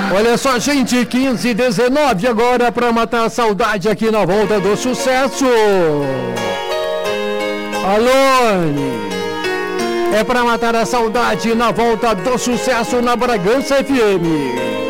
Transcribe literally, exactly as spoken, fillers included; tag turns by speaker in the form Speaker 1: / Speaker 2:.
Speaker 1: Olha só, gente, quinze e dezenove agora para matar a saudade aqui na Volta do Sucesso. Alone. É para matar a saudade na Volta do Sucesso na Bragança F M.